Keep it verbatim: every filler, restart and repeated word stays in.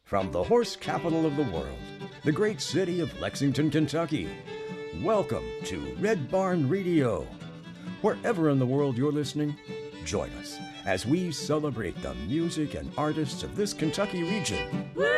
From the horse capital of the world, the great city of Lexington, Kentucky, welcome to Red Barn Radio. Wherever in the world you're listening, join us as we celebrate the music and artists of this Kentucky region.